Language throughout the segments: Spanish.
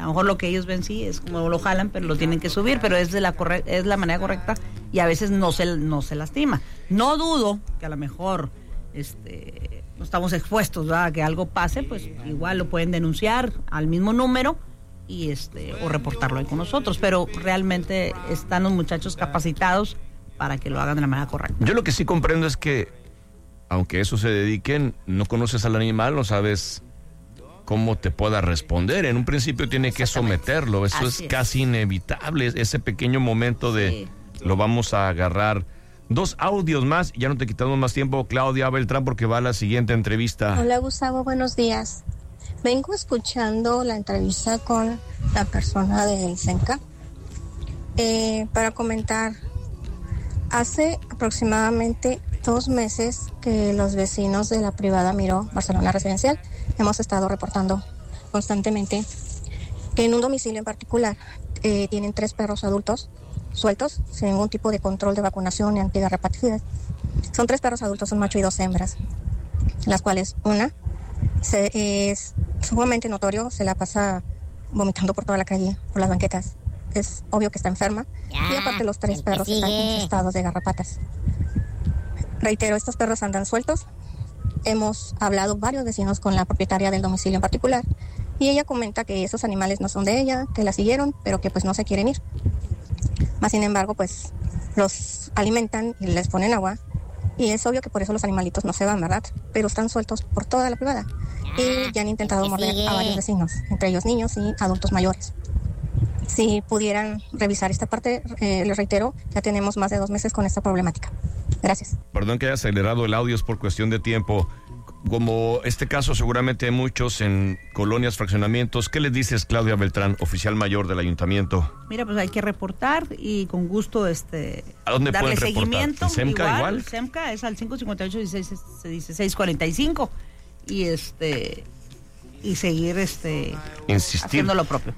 lo mejor lo que ellos ven sí es como lo jalan, pero lo tienen que subir, pero es la manera correcta y a veces no se lastima. No dudo que a lo mejor no estamos expuestos, ¿verdad?, a que algo pase, pues igual lo pueden denunciar al mismo número y o reportarlo ahí con nosotros, pero realmente están los muchachos capacitados para que lo hagan de la manera correcta. Yo lo que sí comprendo es que, aunque eso se dediquen, no conoces al animal, no sabes cómo te pueda responder. En un principio tiene que someterlo, eso es casi inevitable, ese pequeño momento de lo vamos a agarrar. 2 audios más, ya no te quitamos más tiempo, Claudia Beltrán, porque va a la siguiente entrevista. Hola Gustavo, buenos días. Vengo escuchando la entrevista con la persona del CEMCA para comentar. Hace aproximadamente 2 meses que los vecinos de la privada Miró Barcelona Residencial hemos estado reportando constantemente que en un domicilio en particular tienen 3 perros adultos sueltos sin ningún tipo de control de vacunación ni antigarrapaticidad. Son 3 perros adultos, un macho y 2 hembras, las cuales una es sumamente notorio, se la pasa vomitando por toda la calle, por las banquetas. Es obvio que está enferma. Y aparte los 3 perros están infestados de garrapatas. Reitero, estos perros andan sueltos. Hemos hablado varios vecinos con la propietaria del domicilio en particular y ella comenta que esos animales no son de ella, que la siguieron, pero que pues no se quieren ir. Más sin embargo, pues los alimentan y les ponen agua y es obvio que por eso los animalitos no se van, ¿verdad? Pero están sueltos por toda la privada y ya han intentado morder a varios vecinos, entre ellos niños y adultos mayores. Si pudieran revisar esta parte, les reitero, ya tenemos más de 2 meses con esta problemática. Gracias. Perdón que haya acelerado el audio, es por cuestión de tiempo. Como este caso, seguramente hay muchos en colonias, fraccionamientos. ¿Qué les dices, Claudia Beltrán, oficial mayor del ayuntamiento? Mira, pues hay que reportar y con gusto ¿A dónde darle pueden seguimiento. ¿En SEMCA igual? SEMCA es al 558-1645 y seguir haciendo lo propio.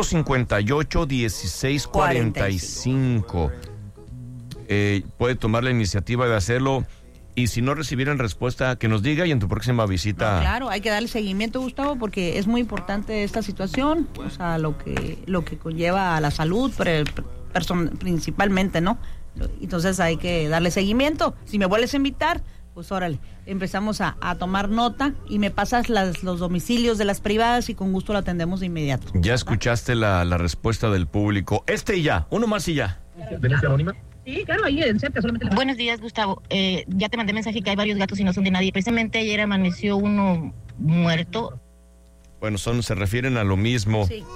558-1645. Puede tomar la iniciativa de hacerlo. Y si no recibieran respuesta, que nos diga y en tu próxima visita. No, claro, hay que darle seguimiento, Gustavo, porque es muy importante esta situación, o sea, lo que conlleva a la salud, principalmente, ¿no? Entonces hay que darle seguimiento. Si me vuelves a invitar, pues órale, empezamos a tomar nota y me pasas los domicilios de las privadas y con gusto lo atendemos de inmediato. Ya escuchaste la respuesta del público. Y ya, uno más y ya. ¿Denuncia anónima? Sí, claro, ahí en cerca solamente. Buenos días, Gustavo. Ya te mandé mensaje que hay varios gatos y no son de nadie. Precisamente ayer amaneció uno muerto. Bueno, se refieren a lo mismo. Sí.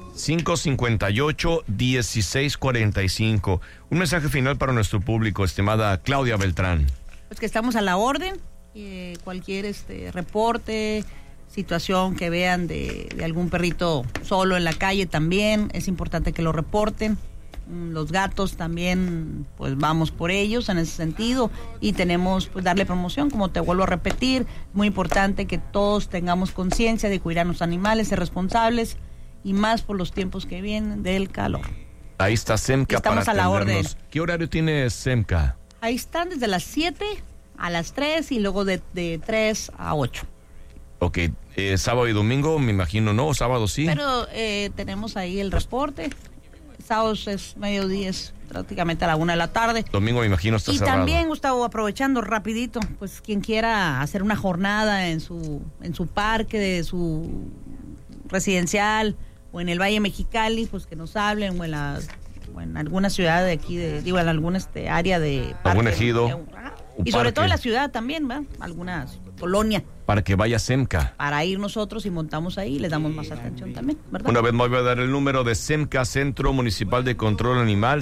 558-1645. Un mensaje final para nuestro público, estimada Claudia Beltrán. Pues que estamos a la orden. Cualquier reporte, situación que vean de algún perrito solo en la calle también, es importante que lo reporten. Los gatos también, pues vamos por ellos en ese sentido y tenemos pues darle promoción, como te vuelvo a repetir, muy importante que todos tengamos conciencia de cuidar a los animales, ser responsables y más por los tiempos que vienen del calor. Ahí está SEMCA. Estamos para a la orden. ¿Qué horario tiene SEMCA? Ahí están desde las 7 a las 3 y luego de 3 a 8. Ok, sábado y domingo me imagino, ¿no? Sábado sí. Pero tenemos ahí el reporte. Sábados es mediodía, es prácticamente a la 1 de la tarde. Domingo me imagino está cerrado. Y también, Gustavo, aprovechando rapidito, pues quien quiera hacer una jornada en su parque de su residencial o en el Valle Mexicali, pues que nos hablen o en alguna ciudad de aquí, en alguna área de parque. Algún ejido. Y sobre todo en la ciudad también, ¿va? Algunas colonias. Para que vaya SEMCA. Para ir nosotros y montamos ahí y les damos más atención también, ¿verdad? Una vez más voy a dar el número de SEMCA, Centro Municipal de Control Animal,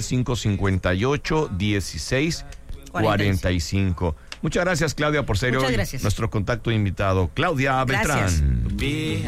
558-1645. Muchas gracias, Claudia, por ser hoy nuestro contacto invitado. Claudia Beltrán.